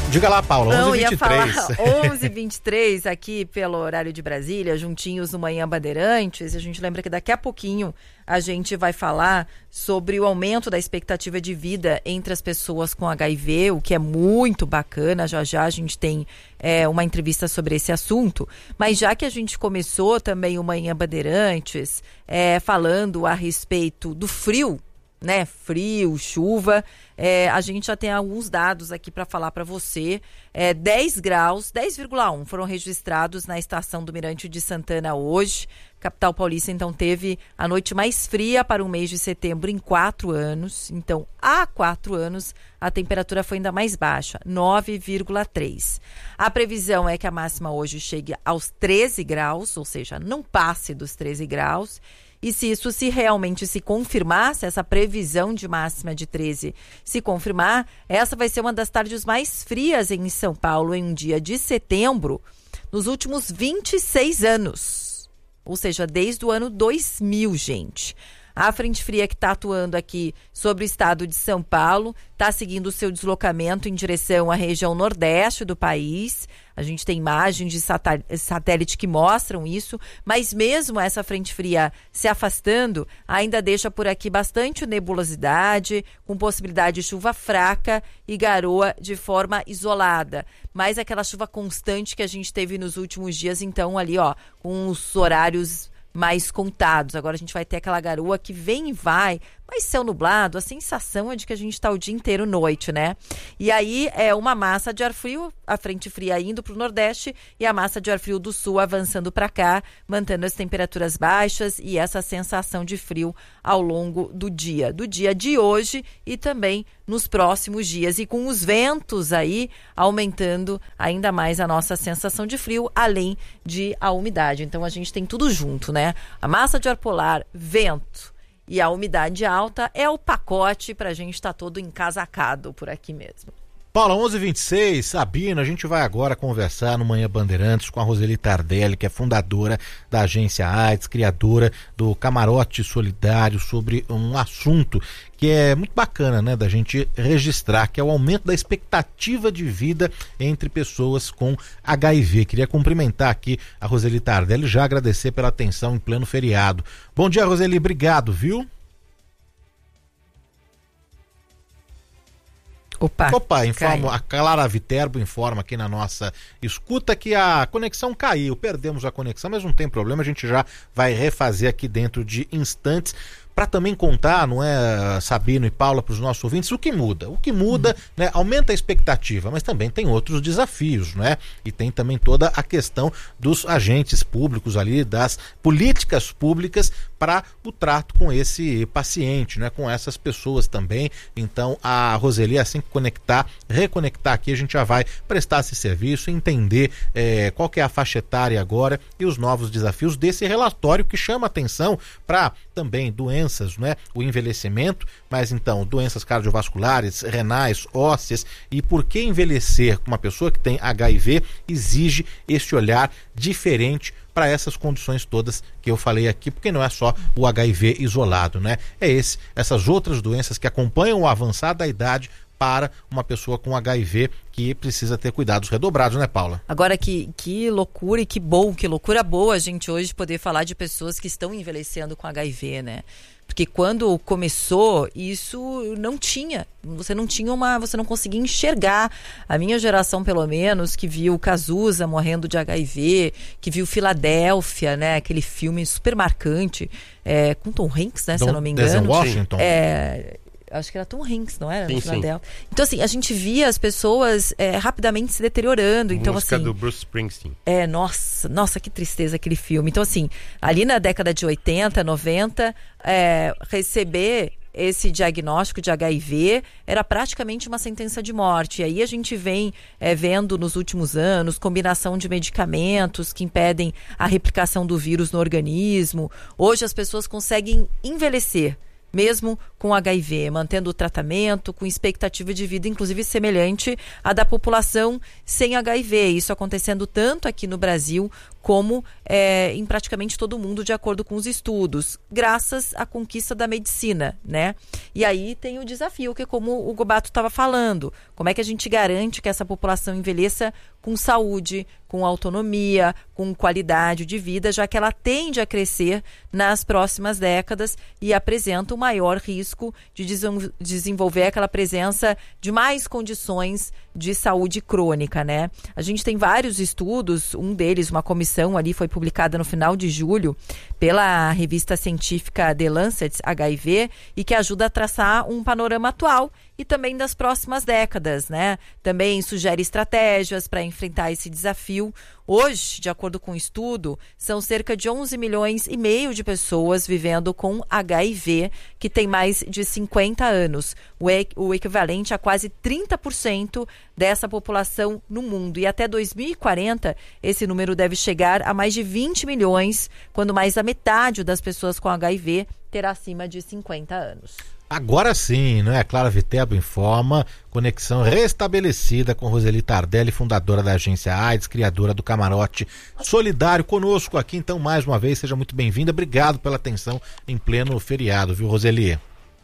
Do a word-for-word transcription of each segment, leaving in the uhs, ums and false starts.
Diga lá, Paula, Não, onze e vinte e três. ia falar onze e vinte e três aqui pelo horário de Brasília, juntinhos no Manhã Bandeirantes. A gente lembra que daqui a pouquinho a gente vai falar sobre o aumento da expectativa de vida entre as pessoas com H I V, o que é muito bacana. Já já a gente tem é, uma entrevista sobre esse assunto. Mas já que a gente começou também o Manhã Bandeirantes é, falando a respeito do frio, né? Frio, chuva. É, a gente já tem alguns dados aqui para falar para você. É, dez graus, dez vírgula um foram registrados na estação do Mirante de Santana hoje. Capital paulista, então, teve a noite mais fria para o mês de setembro em quatro anos. Então, há quatro anos, a temperatura foi ainda mais baixa, nove vírgula três. A previsão é que a máxima hoje chegue aos treze graus, ou seja, não passe dos treze graus. E se isso se realmente se confirmar, se essa previsão de máxima de treze se confirmar, essa vai ser uma das tardes mais frias em São Paulo em um dia de setembro nos últimos vinte e seis anos. Ou seja, desde o ano dois mil, gente. A frente fria que está atuando aqui sobre o estado de São Paulo está seguindo o seu deslocamento em direção à região nordeste do país. A gente tem imagens de satélite que mostram isso, mas mesmo essa frente fria se afastando, ainda deixa por aqui bastante nebulosidade, com possibilidade de chuva fraca e garoa de forma isolada. Mas aquela chuva constante que a gente teve nos últimos dias, então ali, ó, com os horários mais contados. Agora a gente vai ter aquela garoa que vem e vai, mas céu nublado, a sensação é de que a gente está o dia inteiro noite, né? E aí é uma massa de ar frio, a frente fria indo para o nordeste e a massa de ar frio do sul avançando para cá, mantendo as temperaturas baixas e essa sensação de frio ao longo do dia, do dia de hoje e também nos próximos dias. E com os ventos aí aumentando ainda mais a nossa sensação de frio, além de a umidade. Então a gente tem tudo junto, né? A massa de ar polar, vento e a umidade alta é o pacote para a gente estar tá todo encasacado por aqui mesmo. Paula, onze e vinte e seis, Sabina, a gente vai agora conversar no Manhã Bandeirantes com a Roseli Tardelli, que é fundadora da agência AIDS, criadora do Camarote Solidário, sobre um assunto que é muito bacana, né, da gente registrar, que é o aumento da expectativa de vida entre pessoas com H I V. Queria cumprimentar aqui a Roseli Tardelli e já agradecer pela atenção em pleno feriado. Bom dia, Roseli, obrigado, viu? Opa, Opa, informa, a Clara Viterbo informa aqui na nossa escuta que a conexão caiu, perdemos a conexão, mas não tem problema, a gente já vai refazer aqui dentro de instantes. Para também contar, não é, Sabino e Paula, para os nossos ouvintes, o que muda. O que muda, hum. né, aumenta a expectativa, mas também tem outros desafios, né? E tem também toda a questão dos agentes públicos ali, das políticas públicas para o trato com esse paciente, né? Com essas pessoas também. Então, a Roseli, assim que conectar, reconectar aqui, a gente já vai prestar esse serviço, entender é, qual que é a faixa etária agora e os novos desafios desse relatório que chama atenção para também doenças, né? O envelhecimento, mas então doenças cardiovasculares, renais, ósseas, e por que envelhecer com uma pessoa que tem H I V exige esse olhar diferente para essas condições todas que eu falei aqui, porque não é só o H I V isolado, né? É esse, essas outras doenças que acompanham o avançar da idade para uma pessoa com H I V que precisa ter cuidados redobrados, né, Paula? Agora, que, que loucura e que bom, que loucura boa a gente hoje poder falar de pessoas que estão envelhecendo com H I V, né? Porque quando começou, isso não tinha, você não tinha uma, você não conseguia enxergar. A minha geração, pelo menos, que viu Cazuza morrendo de H I V, que viu Filadélfia, né, aquele filme super marcante, é, com Tom Hanks, né, Don, se eu não me engano. Denzel Washington. É, acho que era Tom Hanks, não era? Sim, sim. Então, assim, a gente via as pessoas é, rapidamente se deteriorando. Então, música assim, do Bruce Springsteen. É, nossa, nossa, que tristeza aquele filme. Então, assim, ali na década de oitenta, noventa, é, receber esse diagnóstico de H I V era praticamente uma sentença de morte. E aí a gente vem é, vendo nos últimos anos combinação de medicamentos que impedem a replicação do vírus no organismo. Hoje as pessoas conseguem envelhecer mesmo com H I V, mantendo o tratamento, com expectativa de vida, inclusive semelhante à da população sem H I V. Isso acontecendo tanto aqui no Brasil como é, em praticamente todo mundo, de acordo com os estudos, graças à conquista da medicina, né? E aí tem o desafio, que é como o Gobato estava falando, como é que a gente garante que essa população envelheça com saúde, com autonomia, com qualidade de vida, já que ela tende a crescer nas próximas décadas e apresenta o maior risco de desenvolver aquela presença de mais condições de saúde crônica, né? A gente tem vários estudos, um deles, uma comissão ali foi publicada no final de julho pela revista científica The Lancet H I V e que ajuda a traçar um panorama atual e também das próximas décadas, né? Também sugere estratégias para enfrentar esse desafio. Hoje, de acordo com o estudo, são cerca de onze milhões e meio de pessoas vivendo com H I V que tem mais de cinquenta anos, o, e- o equivalente a quase trinta por cento dessa população no mundo. E até dois mil e quarenta, esse número deve chegar a mais de vinte milhões, quando mais da metade das pessoas com H I V terá acima de cinquenta anos. Agora sim, não é? A Clara Viterbo informa, conexão restabelecida com Roseli Tardelli, fundadora da agência AIDS, criadora do Camarote Solidário, conosco aqui. Então, mais uma vez, seja muito bem-vinda. Obrigado pela atenção em pleno feriado, viu, Roseli?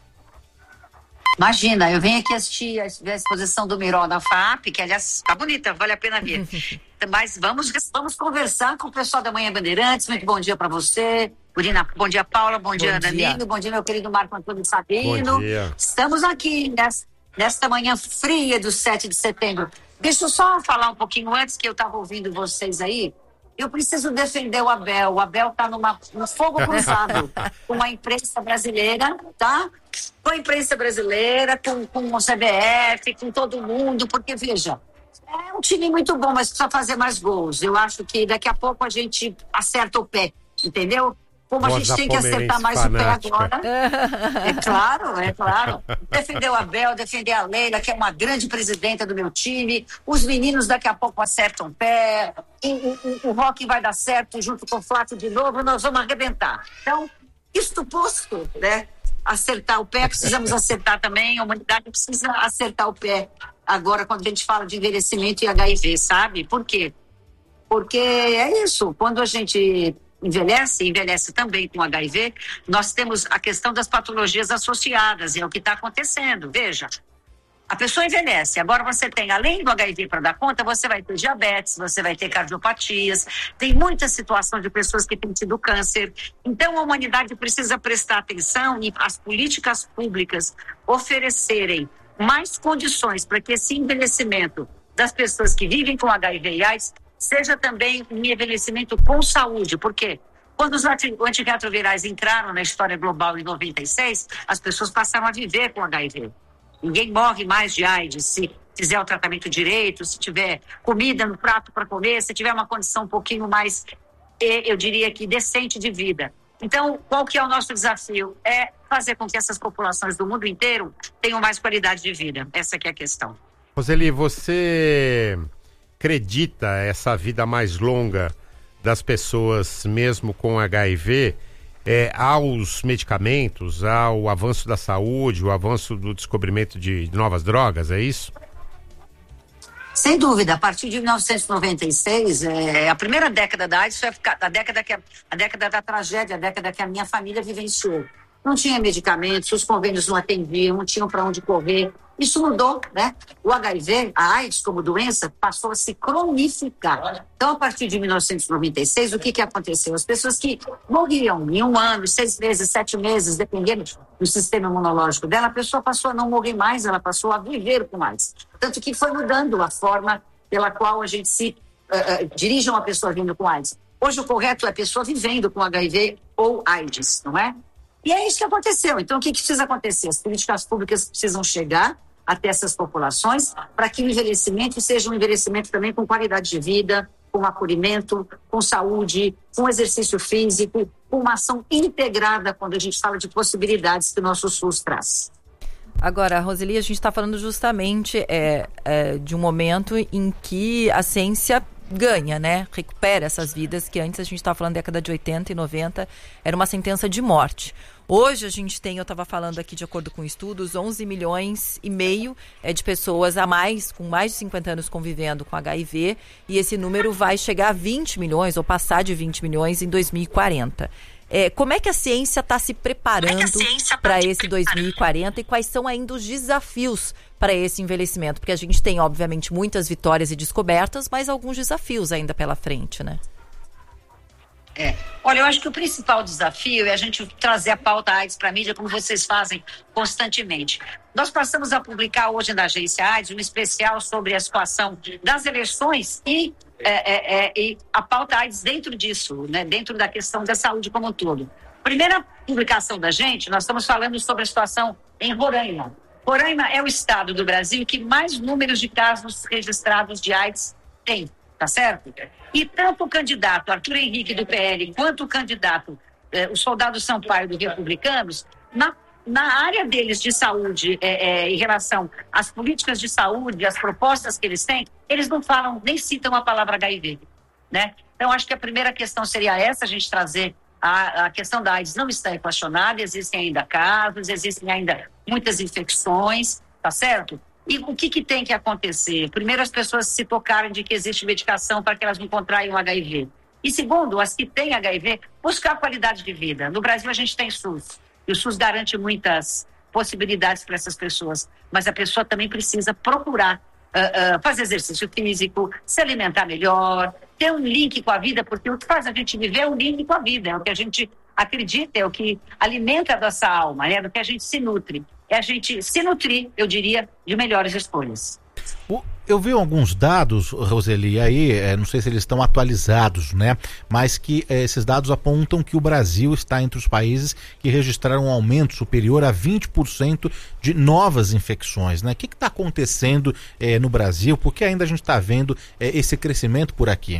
Imagina, eu venho aqui assistir a exposição do Miró na F A P, que aliás tá bonita, vale a pena vir. Mas vamos, vamos conversar com o pessoal da Manhã Bandeirantes. Muito bom dia para você. Urina, bom dia, Paula. Bom, bom dia, Danilo. Bom dia, meu querido Marco Antônio Sabino. Bom dia. Estamos aqui nessa, nesta manhã fria do sete de setembro. Deixa eu só falar um pouquinho antes, que eu estava ouvindo vocês aí. Eu preciso defender o Abel. O Abel está num fogo cruzado com a imprensa brasileira, tá? Com a imprensa brasileira, com, com o C B F, com todo mundo, porque, veja, é um time muito bom, mas precisa fazer mais gols. Eu acho que daqui a pouco a gente acerta o pé, entendeu? Como a gente tem que acertar mais fanática. O pé agora. É claro, é claro. Defender o Abel, defender a Leila, que é uma grande presidenta do meu time. Os meninos daqui a pouco acertam o pé. O, o, o Roque vai dar certo junto com o Flávio de novo. Nós vamos arrebentar. Então, isto posto, né? Acertar o pé, precisamos acertar também. A humanidade precisa acertar o pé agora quando a gente fala de envelhecimento e H I V, sabe? Por quê? Porque é isso. Quando a gente envelhece, envelhece também com H I V, nós temos a questão das patologias associadas, e é o que está acontecendo. Veja, a pessoa envelhece, agora você tem, além do H I V para dar conta, você vai ter diabetes, você vai ter cardiopatias, tem muita situação de pessoas que têm tido câncer. Então a humanidade precisa prestar atenção e as políticas públicas oferecerem mais condições para que esse envelhecimento das pessoas que vivem com H I V e AIDS seja também um envelhecimento com saúde, porque quando os antirretrovirais entraram na história global em noventa e seis, as pessoas passaram a viver com H I V. Ninguém morre mais de AIDS se fizer o tratamento direito, se tiver comida no prato para comer, se tiver uma condição um pouquinho mais, eu diria que decente de vida. Então, qual que é o nosso desafio? É fazer com que essas populações do mundo inteiro tenham mais qualidade de vida. Essa que é a questão. Roseli, você acredita essa vida mais longa das pessoas mesmo com H I V é, aos medicamentos, ao avanço da saúde, o avanço do descobrimento de novas drogas, é isso? Sem dúvida, a partir de mil novecentos e noventa e seis, é, a primeira década da AIDS foi a década, que, a década da tragédia, a década que a minha família vivenciou. Não tinha medicamentos, os convênios não atendiam, não tinham para onde correr. Isso mudou, né? O H I V, a AIDS como doença, passou a se cronificar. Então, a partir de mil novecentos e noventa e seis, o que, que aconteceu? As pessoas que morriam em um ano, seis meses, sete meses, dependendo do sistema imunológico dela, a pessoa passou a não morrer mais, ela passou a viver com mais. Tanto que foi mudando a forma pela qual a gente se uh, uh, dirige a uma pessoa vindo com AIDS. Hoje, o correto é a pessoa vivendo com H I V ou AIDS, não é? E é isso que aconteceu. Então, o que, que precisa acontecer? As políticas públicas precisam chegar até essas populações para que o envelhecimento seja um envelhecimento também com qualidade de vida, com acolhimento, com saúde, com exercício físico, com uma ação integrada quando a gente fala de possibilidades que o nosso SUS traz. Agora, Roseli, a gente está falando justamente é, é, de um momento em que a ciência ganha, né? Recupera essas vidas que antes a gente estava falando década de oitenta e noventa, era uma sentença de morte. Hoje a gente tem, eu estava falando aqui de acordo com estudos, onze milhões e meio é, de pessoas a mais, com mais de cinquenta anos convivendo com H I V, e esse número vai chegar a vinte milhões, ou passar de vinte milhões em dois mil e quarenta. É, como é que a ciência está se preparando é para esse dois mil e quarenta e quais são ainda os desafios para esse envelhecimento? Porque a gente tem, obviamente, muitas vitórias e descobertas, mas alguns desafios ainda pela frente, né? É. Olha, eu acho que o principal desafio é a gente trazer a pauta AIDS para a mídia, como vocês fazem constantemente. Nós passamos a publicar hoje na Agência AIDS um especial sobre a situação das eleições e, é, é, é, e a pauta AIDS dentro disso, né, dentro da questão da saúde como um todo. Primeira publicação da gente, nós estamos falando sobre a situação em Roraima. Roraima é o estado do Brasil que mais números de casos registrados de AIDS tem. Tá certo? E tanto o candidato Arthur Henrique do P L quanto o candidato, eh, o soldado Sampaio do Republicanos, na, na área deles de saúde, eh, eh, em relação às políticas de saúde, às propostas que eles têm, eles não falam, nem citam a palavra H I V, né? Então, acho que a primeira questão seria essa, a gente trazer a, a questão da AIDS não está equacionada, existem ainda casos, existem ainda muitas infecções, tá certo? E o que, que tem que acontecer? Primeiro, as pessoas se tocarem de que existe medicação para que elas não contraiam H I V. E segundo, as que têm H I V, buscar qualidade de vida. No Brasil, a gente tem SUS. E o SUS garante muitas possibilidades para essas pessoas. Mas a pessoa também precisa procurar uh, uh, fazer exercício físico, se alimentar melhor, ter um link com a vida, porque o que faz a gente viver é um link com a vida. É o que a gente acredita, é o que alimenta a nossa alma, é do que a gente se nutre. É a gente se nutrir, eu diria, de melhores escolhas. Eu vi alguns dados, Roseli, aí, é, não sei se eles estão atualizados, né? Mas que é, esses dados apontam que o Brasil está entre os países que registraram um aumento superior a vinte por cento de novas infecções, né? O que está acontecendo é, no Brasil? Por que ainda a gente está vendo é, esse crescimento por aqui?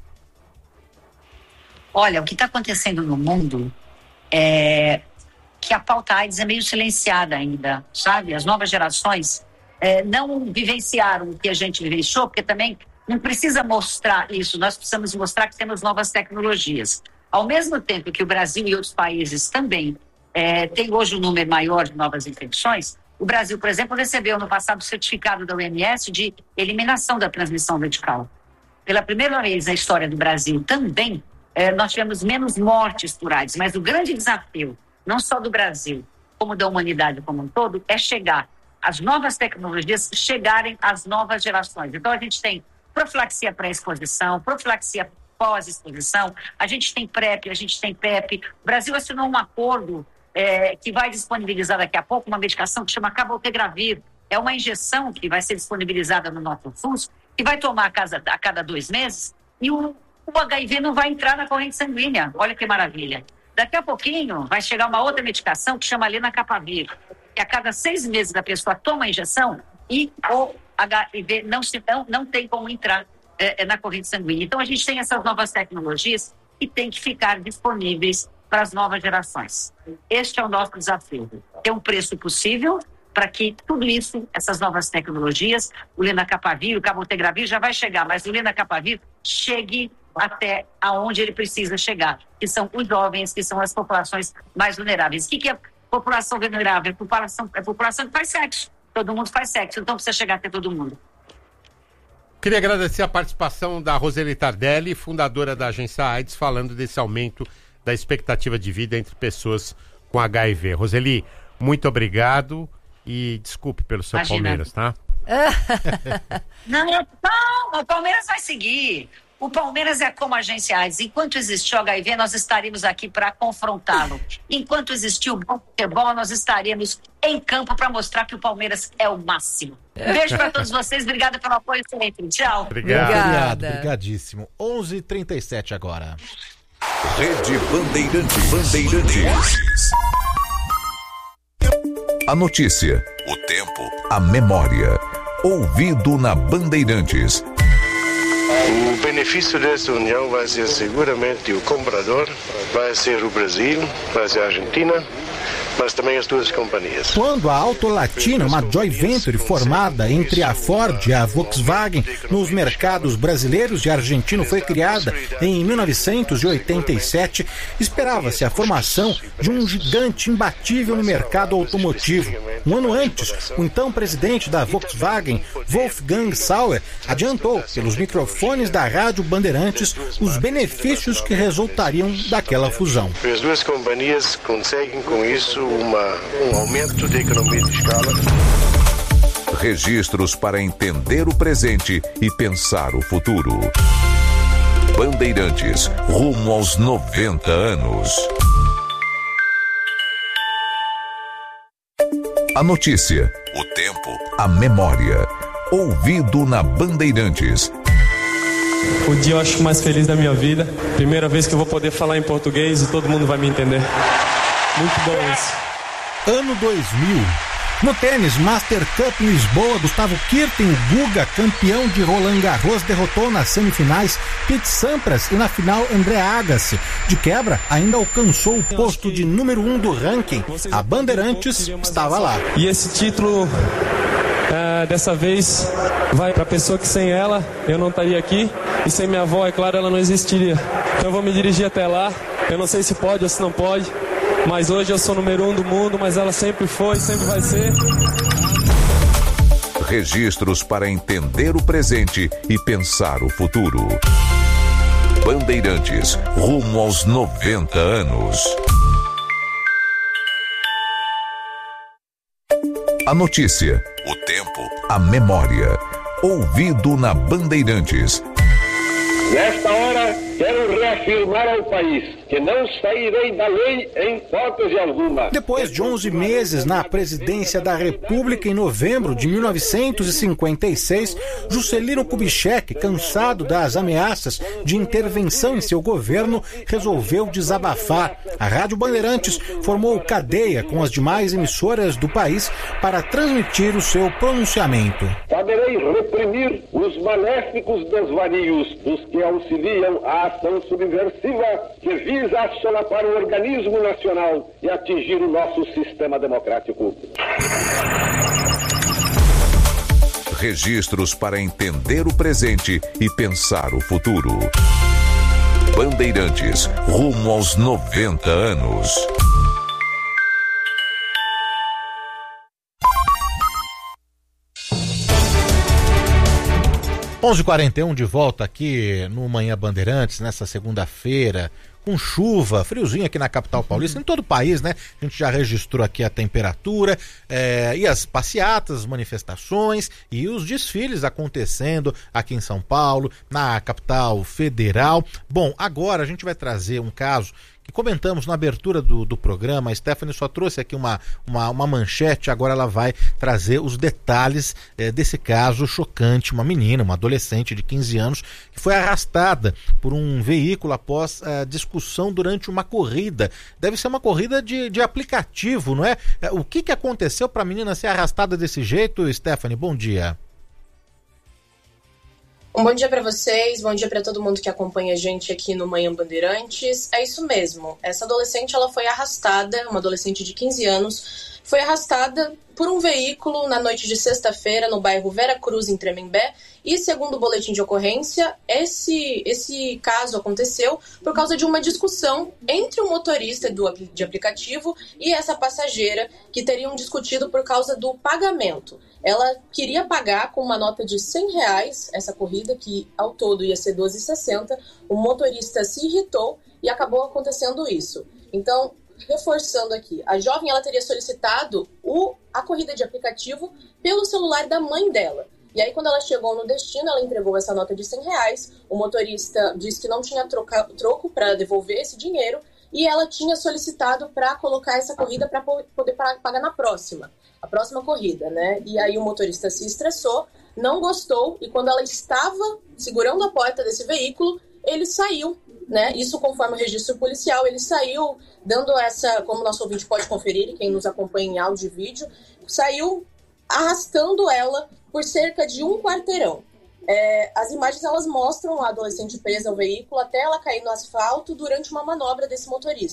Olha, o que está acontecendo no mundo é que a pauta AIDS é meio silenciada ainda, sabe? As novas gerações é, não vivenciaram o que a gente vivenciou, porque também não precisa mostrar isso, nós precisamos mostrar que temos novas tecnologias. Ao mesmo tempo que o Brasil e outros países também é, têm hoje um número maior de novas infecções, o Brasil, por exemplo, recebeu no passado o certificado da O M S de eliminação da transmissão vertical. Pela primeira vez na história do Brasil também, é, nós tivemos menos mortes por AIDS, mas o grande desafio não só do Brasil, como da humanidade como um todo, é chegar, as novas tecnologias chegarem às novas gerações. Então, a gente tem profilaxia pré-exposição, profilaxia pós-exposição, a gente tem PrEP, a gente tem PEP. O Brasil assinou um acordo é, que vai disponibilizar daqui a pouco uma medicação que chama Cabotegravir. É uma injeção que vai ser disponibilizada no nosso SUS, que vai tomar a, casa, a cada dois meses, e o, o H I V não vai entrar na corrente sanguínea. Olha que maravilha. Daqui a pouquinho vai chegar uma outra medicação que chama Lenacapavir, que a cada seis meses a pessoa toma a injeção e o H I V não, se, não, não tem como entrar é, na corrente sanguínea. Então a gente tem essas novas tecnologias que tem que ficar disponíveis para as novas gerações. Este é o nosso desafio. Ter um preço possível para que tudo isso, essas novas tecnologias, o Lenacapavir, o Cabotegravir já vai chegar, mas o Lenacapavir chegue até aonde ele precisa chegar, que são os jovens, que são as populações mais vulneráveis. O que, que é população vulnerável? É população, é população que faz sexo. Todo mundo faz sexo, então precisa chegar até todo mundo. Queria agradecer a participação da Roseli Tardelli, fundadora da Agência AIDS, falando desse aumento da expectativa de vida entre pessoas com H I V. Roseli, muito obrigado e desculpe pelo seu Imagina. Palmeiras, tá? Não, não, o Palmeiras vai seguir. O Palmeiras é como a Agência AIDS. Enquanto existiu o H I V, nós estaríamos aqui para confrontá-lo. Enquanto existiu o bom futebol, nós estaríamos em campo para mostrar que o Palmeiras é o máximo. Beijo para todos vocês. Obrigada pelo apoio sempre. Tchau. Obrigado. Obrigado, obrigadíssimo. onze e trinta e sete agora. Rede Bandeirantes. Bandeirantes. A notícia, o tempo, a memória. Ouvido na Bandeirantes. O benefício desta união vai ser seguramente o comprador, vai ser o Brasil, vai ser a Argentina, mas também as duas companhias. Quando a Auto Latina, uma joint venture formada entre a Ford e a Volkswagen nos mercados brasileiros e argentino, foi criada em mil novecentos e oitenta e sete, esperava-se a formação de um gigante imbatível no mercado automotivo. Um ano antes, o então presidente da Volkswagen, Wolfgang Sauer, adiantou pelos microfones da Rádio Bandeirantes os benefícios que resultariam daquela fusão. As duas companhias conseguem com isso uma, um aumento de economia de escala. Registros para entender o presente e pensar o futuro. Bandeirantes, rumo aos noventa anos. A notícia, o tempo, a memória. Ouvido na Bandeirantes. O dia eu acho mais feliz da minha vida. Primeira vez que eu vou poder falar em português e todo mundo vai me entender. Muito bom isso. Ano dois mil. No tênis, Master Cup em Lisboa, Gustavo Kirten, o Guga, campeão de Roland Garros, derrotou nas semifinais Pete Sampras e na final André Agassi. De quebra, ainda alcançou o posto de número um do ranking. A Bandeirantes estava lá. E esse título, é, dessa vez, vai para a pessoa que sem ela eu não estaria aqui. E sem minha avó, é claro, ela não existiria. Então eu vou me dirigir até lá. Eu não sei se pode ou se não pode. Mas hoje eu sou o número um do mundo, mas ela sempre foi, sempre vai ser. Registros para entender o presente e pensar o futuro. Bandeirantes, rumo aos noventa anos. A notícia, o tempo, a memória. Ouvido na Bandeirantes. Nesta hora, quero reafirmar ao país que não sairei da lei em hipótese alguma. Depois de onze meses na presidência da República, em novembro de mil novecentos e cinquenta e seis, Juscelino Kubitschek, cansado das ameaças de intervenção em seu governo, resolveu desabafar. A Rádio Bandeirantes formou cadeia com as demais emissoras do país para transmitir o seu pronunciamento. Saberei reprimir os maléficos desvarios dos que auxiliam a ação subversiva que visa assolapar o organismo nacional e atingir o nosso sistema democrático. Registros para entender o presente e pensar o futuro. Bandeirantes, rumo aos noventa anos. onze e quarenta e um de volta aqui no Manhã Bandeirantes, nessa segunda-feira, com chuva, friozinho aqui na capital paulista, em todo o país, né? A gente já registrou aqui a temperatura, é, e as passeatas, manifestações e os desfiles acontecendo aqui em São Paulo, na capital federal. Bom, agora a gente vai trazer um caso que comentamos na abertura do, do programa. A Stephanie só trouxe aqui uma, uma, uma manchete, agora ela vai trazer os detalhes eh, desse caso chocante. Uma menina, uma adolescente de quinze anos, que foi arrastada por um veículo após eh, discussão durante uma corrida. Deve ser uma corrida de, de aplicativo, não é? O que, que aconteceu para a menina ser arrastada desse jeito, Stephanie? Bom dia. Um bom dia para vocês, bom dia para todo mundo que acompanha a gente aqui no Manhã Bandeirantes. É isso mesmo, essa adolescente ela foi arrastada, uma adolescente de quinze anos, foi arrastada por um veículo na noite de sexta-feira no bairro Vera Cruz, em Tremembé, e segundo o boletim de ocorrência, esse, esse caso aconteceu por causa de uma discussão entre o motorista do, de aplicativo e essa passageira, que teriam discutido por causa do pagamento. Ela queria pagar com uma nota de cem reais essa corrida, que ao todo ia ser doze reais e sessenta centavos. O motorista se irritou e acabou acontecendo isso. Então, reforçando aqui, a jovem ela teria solicitado o, a corrida de aplicativo pelo celular da mãe dela. E aí, quando ela chegou no destino, ela entregou essa nota de cem reais. O motorista disse que não tinha troca, troco para devolver esse dinheiro e ela tinha solicitado para colocar essa corrida para poder pagar na próxima, a próxima corrida, né? E aí o motorista se estressou, não gostou, e quando ela estava segurando a porta desse veículo, ele saiu, né? Isso conforme o registro policial, ele saiu dando essa, como o nosso ouvinte pode conferir, quem nos acompanha em áudio e vídeo, saiu arrastando ela por cerca de um quarteirão. É, as imagens elas mostram a adolescente presa ao veículo até ela cair no asfalto durante uma manobra desse motorista.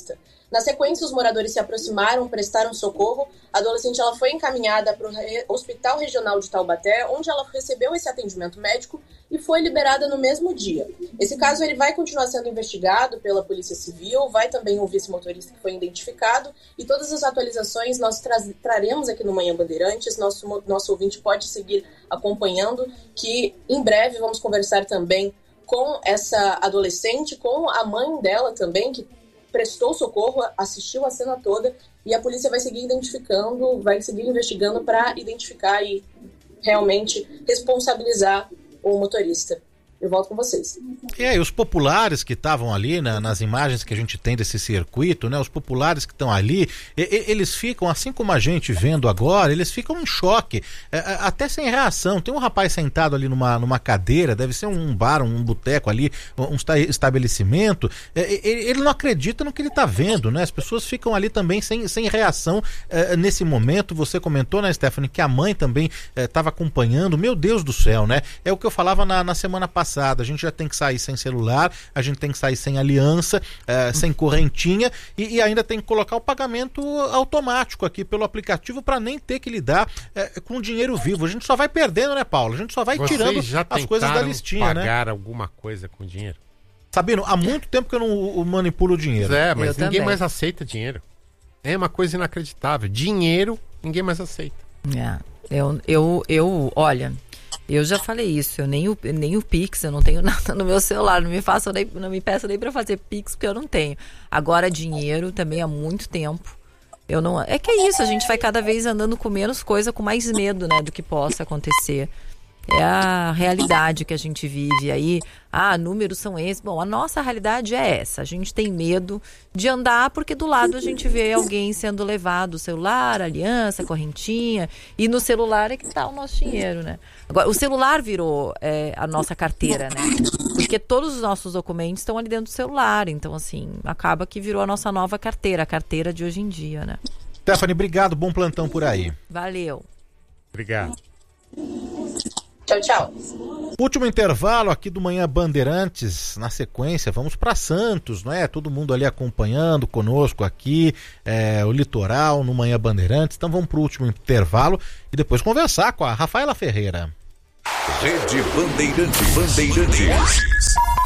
Na sequência, os moradores se aproximaram, prestaram socorro. A adolescente ela foi encaminhada para o Hospital Regional de Taubaté, onde ela recebeu esse atendimento médico e foi liberada no mesmo dia. Esse caso ele vai continuar sendo investigado pela Polícia Civil, vai também ouvir esse motorista que foi identificado, e todas as atualizações nós tra- traremos aqui no Manhã Bandeirantes. Nosso, nosso ouvinte pode seguir acompanhando, que em breve vamos conversar também com essa adolescente, com a mãe dela também, que prestou socorro, assistiu a cena toda, e a polícia vai seguir identificando, vai seguir investigando para identificar e realmente responsabilizar o motorista. Eu volto com vocês. E aí, os populares que estavam ali, né, nas imagens que a gente tem desse circuito, né, os populares que estão ali, e, e, eles ficam, assim como a gente vendo agora, eles ficam em choque, é, até sem reação. Tem um rapaz sentado ali numa, numa cadeira, deve ser um bar, um boteco ali, um estabelecimento, é, ele não acredita no que ele está vendo, né? As pessoas ficam ali também sem, sem reação é, nesse momento. Você comentou, né, Stephanie, que a mãe também estava é, acompanhando. Meu Deus do céu, né? É o que eu falava na, na semana passada. A gente já tem que sair sem celular, a gente tem que sair sem aliança, é, sem correntinha, e, e ainda tem que colocar o pagamento automático aqui pelo aplicativo para nem ter que lidar é, com dinheiro vivo. A gente só vai perdendo, né, Paulo? A gente só vai Vocês tirando já as coisas da listinha, pagar né? pagar alguma coisa com dinheiro? Sabino, há muito tempo que eu não manipulo dinheiro. É, mas Eu ninguém também. mais aceita dinheiro. É uma coisa inacreditável. Dinheiro, ninguém mais aceita. É, eu, eu, eu, olha, eu já falei isso, eu nem o, nem o Pix, eu não tenho nada no meu celular, não me façam nem, não me peçam nem pra fazer Pix, porque eu não tenho. Agora, dinheiro também há muito tempo. Eu não, é que é isso, a gente vai cada vez andando com menos coisa, com mais medo, né, do que possa acontecer. É a realidade que a gente vive aí. Ah, números são esses. Bom, a nossa realidade é essa. A gente tem medo de andar porque do lado a gente vê alguém sendo levado, o celular, aliança, correntinha. E no celular é que está o nosso dinheiro, né? Agora, o celular virou é, a nossa carteira, né? Porque todos os nossos documentos estão ali dentro do celular. Então, assim, acaba que virou a nossa nova carteira, a carteira de hoje em dia, né? Stephanie, obrigado. Bom plantão por aí. Valeu. Obrigado. Tchau, tchau. Último intervalo aqui do Manhã Bandeirantes. Na sequência, vamos para Santos, não é? Todo mundo ali acompanhando conosco aqui, é, o litoral no Manhã Bandeirantes. Então vamos para o último intervalo e depois conversar com a Rafaela Ferreira. Rede Bandeirantes. Bandeirantes.